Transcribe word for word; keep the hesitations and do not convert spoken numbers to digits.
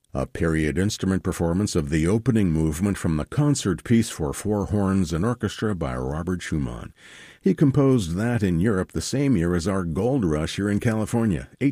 a period instrument performance of the opening movement from the concert piece for four horns and orchestra by Robert Schumann. He composed that in Europe the same year as our gold rush here in California,